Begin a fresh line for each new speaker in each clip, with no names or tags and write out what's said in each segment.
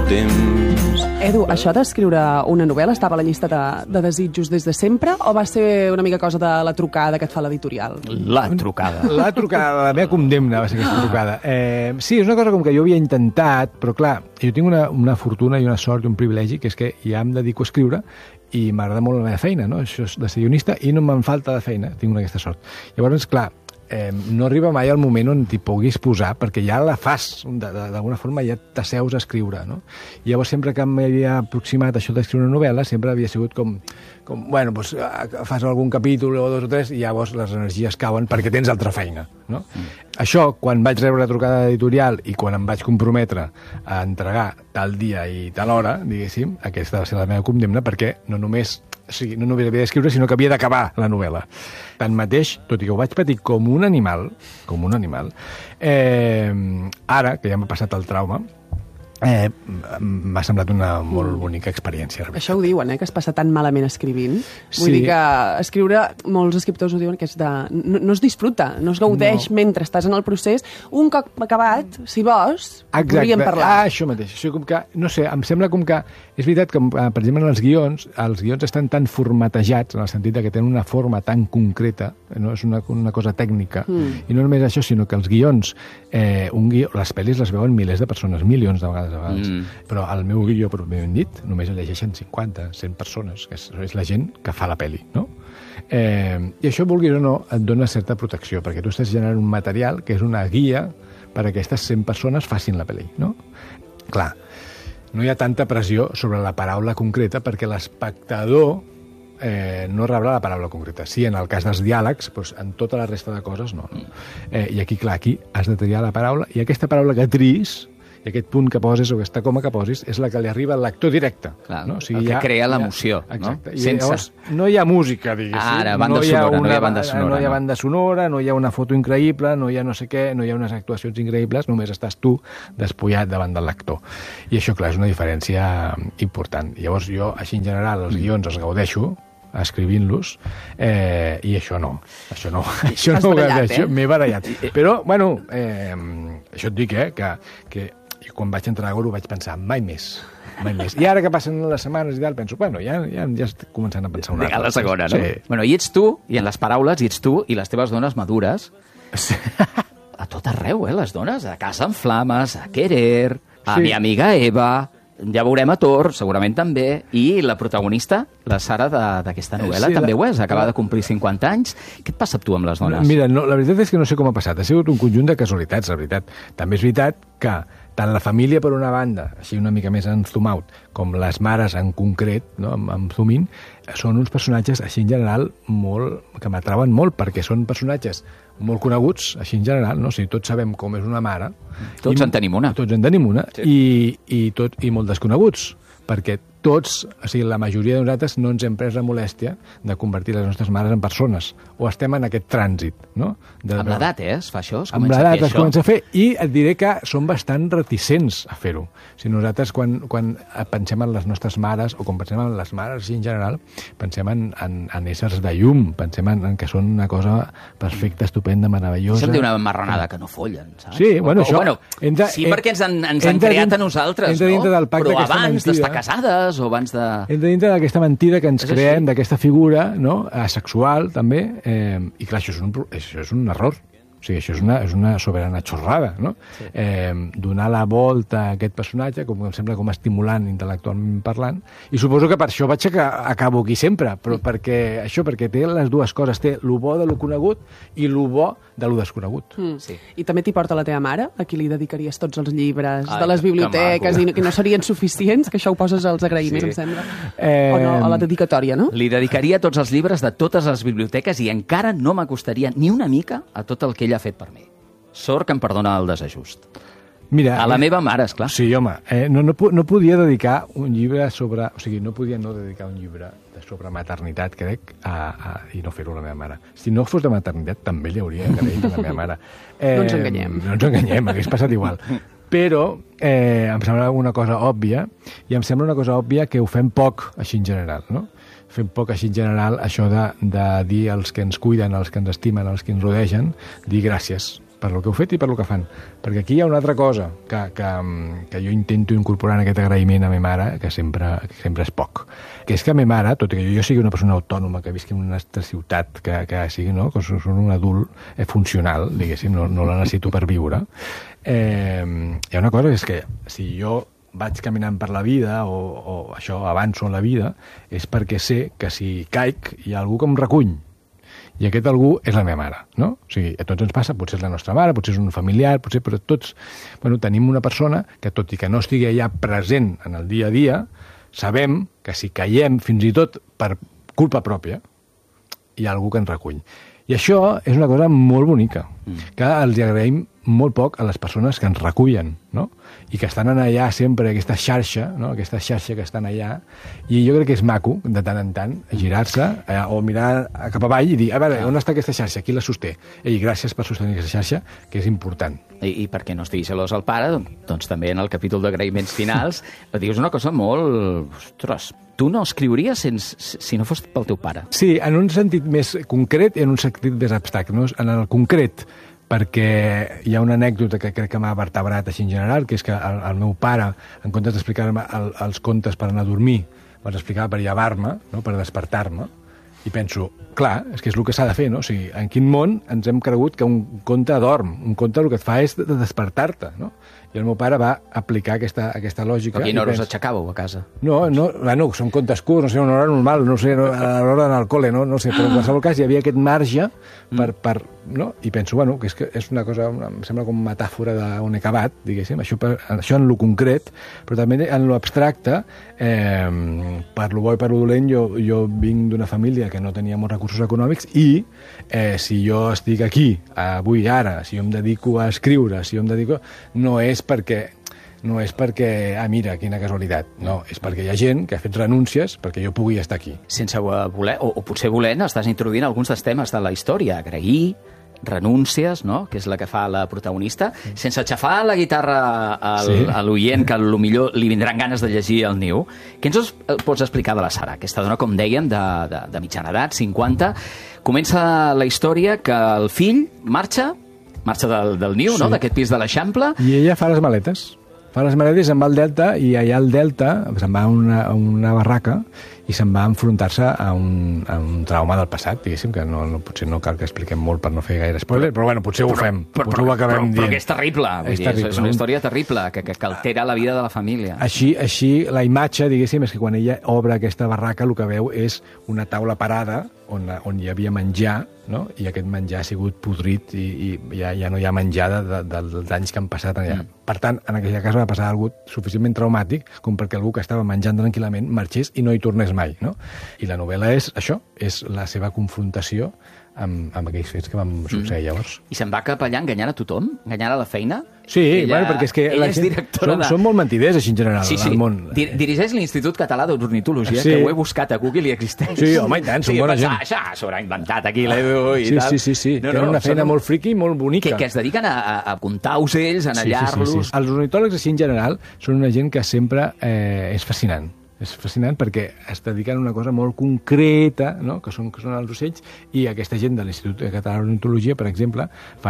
temps.
Edu, això d'escriure una novel·la estava a la llista de desitjos des de sempre o va ser una mica cosa de la trucada que et fa l'editorial?
La trucada.
La trucada, la meva condemna va ser aquesta trucada. Sí, és una cosa com que jo havia intentat, però clar, jo tinc una fortuna i una sort i un privilegi, que és que ja em dedico a escriure i m'agrada molt la meva feina, no? Això és de ser guionista i no me'n falta de feina, tinc aquesta sort. Llavors, clar, no arriba mai al moment on t'hi puguis posar, perquè ja la fas, d'alguna forma ja t'asseus a escriure, no? I llavors sempre que m'havia aproximat això d'escriure una novel·la, sempre havia sigut com bueno, doncs fas algun capítol o dos o tres i llavors les energies cauen perquè tens altra feina, no? Això, quan vaig rebre la trucada editorial i quan em vaig comprometre a entregar tal dia i tal hora, diguéssim, aquesta va ser la meva condemna, perquè no només havia d'escriure, sinó que havia d'acabar la novel·la. Tanmateix, tot i que ho vaig patir com un animal, ara, que ja m'ha passat el trauma, m'ha semblat una molt bonica experiència.
Això ho diuen, que es passa tan malament escrivint.
Sí.
Vull dir que escriure, molts escriptors ho diuen, que és no es disfruta, no es gaudeix mentre estàs en el procés. Un cop acabat, si vols, podríem parlar.
Això mateix. Això com que, no sé, em sembla com que... És veritat que, per exemple, els guions estan tan formatejats, en el sentit que tenen una forma tan concreta, no? És una cosa tècnica, i no només això, sinó que els guions, les pel·lis les veuen milers de persones, milions de vegades, però el meu guió, pròpiament dit, només el llegeixen 50, 100 persones, que és la gent que fa la pel·li, no? I això, vulguis o no, et dona certa protecció, perquè tu estàs generant un material que és una guia perquè aquestes 100 persones facin la pel·li, no? Clar, no hi ha tanta pressió sobre la paraula concreta perquè l'espectador no rebrà la paraula concreta. Sí, en el cas dels diàlegs, doncs en tota la resta de coses no. I aquí, clar, aquí has de triar la paraula i aquesta paraula que triïs i aquest punt que poses o aquesta coma que posis és la que li arriba al lector directe.
Clar,
no? O sigui,
el que crea l'emoció.
Exacte.
No?
I llavors no hi ha música, diguéssim.
Ara, banda sonora, no hi ha banda sonora.
No hi ha banda sonora, no hi ha una foto increïble, no hi ha no sé què, no hi ha unes actuacions increïbles, només estàs tu despullat davant del lector. I això, clar, és una diferència important. Llavors jo, així en general, els guions els gaudeixo, escrivint-los, i això no. Això no ho gaudeixo, m'he barallat. Però, bueno, això et dic, que quan vaig entrar a Goro vaig pensar, mai més. I ara que passen les setmanes i tal, penso, bueno, ja estic començant a pensar una altra.
La segona, no?
Sí.
Bueno, i ets tu, i en les paraules, i ets tu, i les teves dones madures, a tot arreu, les dones, a Casa en Flames, a Querer, a Mi amiga Eva, ja veurem a Thor, segurament també, i la protagonista, la Sara d'aquesta novel·la, també ho és, acaba de complir 50 anys. Què et passa amb tu, amb les dones?
Mira, la veritat és que no sé com ha passat, ha sigut un conjunt de casualitats, la veritat. També és veritat que tant la família, per una banda, així una mica més enzumaut, com les mares en concret, no, amb Zumin, són uns personatges, així en general, que m'atrauen molt, perquè són personatges molt coneguts, així en general, no? O sigui, tots sabem com és una mare.
Tots en tenim una.
Tots en tenim una,
sí.
i molt desconeguts, perquè tots, o sigui, la majoria de nosaltres no ens hem pres la molèstia de convertir les nostres mares en persones, o estem en aquest trànsit, no?
Amb l'edat, es fa això?
Amb l'edat es comença a fer, i et diré que som bastant reticents a fer-ho. O sigui, nosaltres, quan pensem en les nostres mares, o quan pensem en les mares així en general, pensem en éssers de llum, pensem en que són una cosa perfecta, estupenda, meravellosa.
Això em diu una marranada que no follen, saps?
Sí, bueno, això...
Sí, perquè ens han creat a nosaltres, no? Però abans d'estar casades, o abans de...
Entra dintre d'aquesta mentida que ens creem, d'aquesta figura, no? Asexual, també, i clar, això és un error. O sigui, això és una soberana xorrada, no? Sí. Donar la volta a aquest personatge, com em sembla com estimulant intel·lectualment parlant, i suposo que per això acabo aquí sempre, però perquè té les dues coses, té lo bo de lo conegut i lo bo de lo desconegut.
Sí. I també t'hi porta la teva mare, a qui li dedicaries tots els llibres de les biblioteques i que no serien suficients, que això ho poses als agraïments, em sembla, o no, a la dedicatòria, no?
Li dedicaria tots els llibres de totes les biblioteques i encara no m'acostaria ni una mica a tot el que ella ha fet per mi. Sort que em perdona el desajust.
Mira,
a la meva mare, esclar.
Sí, home, no podia dedicar un llibre sobre... O sigui, no podia no dedicar un llibre sobre maternitat, crec, i no fer-ho a la meva mare. Si no fos de maternitat, també li hauria agraït a la meva mare.
No ens enganyem.
No ens enganyem, hagués passat igual. Però em sembla una cosa òbvia, i em sembla una cosa òbvia que ho fem poc, així en general, no? Fem poc així en general això de dir als que ens cuiden, als que ens estimen, als que ens rodegen, dir gràcies. per lo que heu fet i per lo que fan. Perquè aquí hi ha una altra cosa que jo intento incorporar en aquest agraïment a ma mare, que sempre és poc, que és que ma mare, tot i que jo sigui una persona autònoma, que visqui en una altra ciutat, que sigui, no?, que soc un adult funcional, diguéssim, no la necessito per viure, hi ha una cosa, que és que si jo vaig caminant per la vida o això avanço en la vida, és perquè sé que si caic hi ha algú que em recull. I aquest algú és la meva mare, no? O sigui, a tots ens passa, potser és la nostra mare, potser és un familiar, però tots tenim una persona que, tot i que no estigui allà present en el dia a dia, sabem que si caiem fins i tot per culpa pròpia, hi ha algú que ens recull. I això és una cosa molt bonica, que els agraïm molt poc a les persones que ens recullen, no? I que estan allà sempre, aquesta xarxa, no? Aquesta xarxa que estan allà, i jo crec que és maco, de tant en tant, girar-se o mirar cap avall i dir, a veure, on està aquesta xarxa? Qui la sosté? Ei, gràcies per sostenir aquesta xarxa, que és important.
I perquè no estigui celós el pare, doncs també en el capítol d'agraïments finals dius una cosa molt... Ostres, tu no escriuries si no fos pel teu pare.
Sí, en un sentit més concret i en un sentit més abstracte. No? En el concret, perquè hi ha una anècdota que crec que m'ha vertebrat així en general, que és que el meu pare, en comptes d'explicar-me els contes per anar a dormir, me'ls explicava per llevar-me, no? Per despertar-me, i penso, clar, és que és el que s'ha de fer, no? O sigui, en quin món ens hem cregut que un conte adorm? Un conte el que et fa és de despertar-te, no? I el meu pare va aplicar aquesta lògica.
A quina hora us aixecàveu a casa?
No, són contes curts, no sé, una hora normal, no sé, a l'hora d'anar al col·le, no sé, però en qualsevol cas hi havia aquest marge no? I penso, que és una cosa, em sembla com metàfora d'on he acabat, diguéssim, això en lo concret, però també en lo abstracte, per lo bo i per lo dolent, jo vinc d'una família que no tenia molts recursos econòmics i si jo estic aquí, avui, ara, si jo em dedico a escriure, no és perquè, mira, quina casualitat. No, és perquè hi ha gent que ha fet renúncies perquè jo pugui estar aquí.
Sense voler, o potser volent, estàs introduint alguns dels temes de la història. Agrair, renúncies, no?, que és la que fa la protagonista, sense aixafar la guitarra a l'oient, que potser li vindran ganes de llegir el Niu. Què ens pots explicar de la Sara? Aquesta dona, com dèiem, de mitjana edat, 50. Comença la història que el fill marxa del Niu, no?, d'aquest pis de l'Eixample.
I ella fa les maletes. I se'n va al Delta, i allà al Delta se'n va a una barraca i se'n va enfrontar-se a un trauma del passat, diguéssim, que potser no cal que expliquem molt per no fer gaire spoiler, però potser ho fem, potser ho acabem dient.
Però que és terrible, és una història terrible, que altera la vida de la família.
Així la imatge, diguéssim, és que quan ella obre aquesta barraca el que veu és una taula parada on hi havia menjar, no? I aquest menjar ha sigut podrit i ja no hi ha menjar dels anys que han passat allà. Per tant, en aquella casa va passar alguna cosa suficientment traumàtic com perquè algú que estava menjant tranquil·lament marxés i no hi tornés mai, no? I la novel·la és això, és la seva confrontació amb aquells fets que van succeir llavors.
I se'n va cap allà enganyant a tothom? Enganyant a la feina?
Sí, perquè és que la gent són molt mentiders, així en general, al món.
Dirigeix l'Institut Català d'Ornitologia, que ho he buscat a Google i existeix.
Sí, home, i tant, són bona gent.
Això s'haurà inventat aquí l'Edu i tal.
Sí. Tenen una feina molt friqui i molt bonica.
Que es dediquen a comptar ocells, a anar-los...
Els ornitòlegs, així en general, són una gent que sempre és fascinant. És fascinant perquè es dediquen a una cosa molt concreta, no?, que són els ocells, i aquesta gent de l'Institut Català d'Ornitologia, per exemple,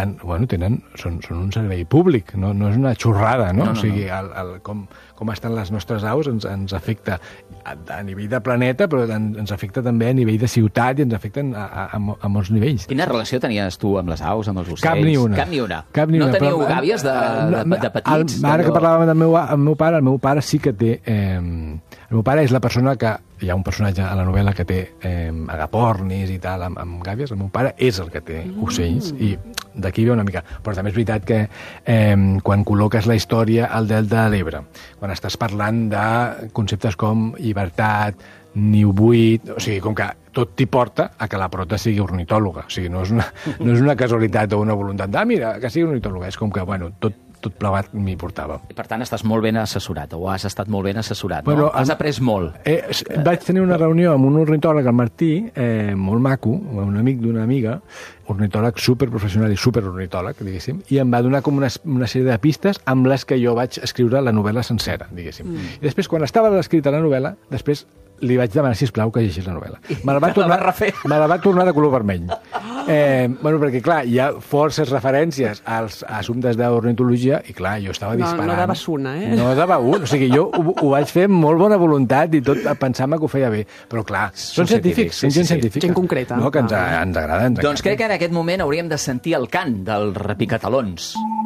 són un servei públic, no és una xorrada, no? O sigui, com estan les nostres aus ens afecta a nivell de planeta, però ens afecta també a nivell de ciutat i ens afecten a molts nivells.
Quina relació tenies tu amb les aus, amb els ocells?
Cap ni una.
No teníeu gàbies de petits?
Ara que parlàvem del meu pare sí que té... El meu pare és la persona que... Hi ha un personatge a la novel·la que té agapornis i tal, amb gàbies. El meu pare és el que té ocells, i d'aquí ve una mica. Però també és veritat que quan col·loques la història al Delta de l'Ebre, quan estàs parlant de conceptes com llibertat, niu buit, o sigui, com que tot t'hi porta a que la prota sigui ornitòloga. O sigui, no és una casualitat o una voluntat de, mira, que sigui ornitòloga. És com que, tot plegat m'hi portava.
I per tant, estàs molt ben assessorat, o has estat molt ben assessorat, no? Has après molt.
Vaig tenir una reunió amb un ornitòleg, el Martí, molt maco, un amic d'una amiga, ornitòleg superprofessional i superornitòleg, diguéssim, i em va donar com una sèrie de pistes amb les que jo vaig escriure la novel·la sencera, diguéssim. I després, quan estava escrita la novel·la, després li vaig demanar, sisplau, que llegís la novel·la. Me la va tornar de color vermell. Bueno, perquè, clar, hi ha forces referències als assumptes d'ornitologia i, clar, jo estava disparant.
No daves una, eh?
No dava un. O sigui, jo ho vaig fer amb molt bona voluntat i tot pensant-me que ho feia bé. Però, clar, són científics, són gent científica.
Gent concreta.
No, que ens agrada.
Doncs crec que en aquest moment hauríem de sentir el cant dels repicatalons.